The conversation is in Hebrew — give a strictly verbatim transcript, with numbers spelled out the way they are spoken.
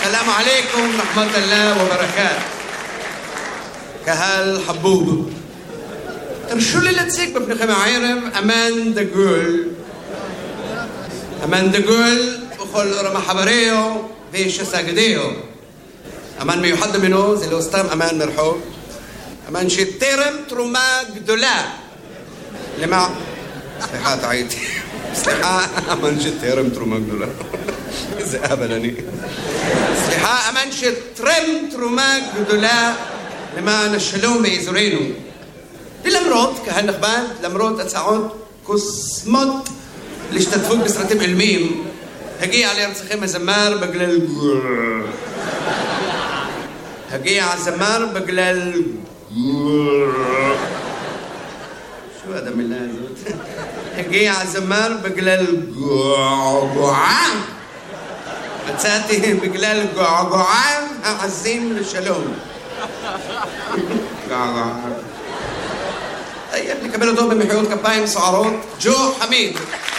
السلام عليكم ورحمة الله وبركاته. קהל חבוב, תרשו לי להציג בפניכם הערב אמן דגול. אמן דגול בכל רמ"ח איבריו ושס"גדיו. אמן מיוחד ממנו, זה לא סתם אמן מרחוב, אמן שתרם תרומה גדולה למה... סליחה, טעיתי. סליחה, אמן שתרם תרומה גדולה. זה אבל אני. סליחה, אמן שתרם תרומה גדולה למען השלום באזורנו. ולמרות, קהל נכבד, למרות הצעות קוסמות להשתתפות בסרטים עילמיים, הגיע לארצכם הזמר בגלל... הגיע הזמר בגלל... שו עד המילה הזאת? הגיע הזמר בגלל געגועה. מצאתי בגלל געגועה העזים לשלום. געגועה. טייב, נקבל אותו במחיאות כפיים סוערות, ג'ו חמיד.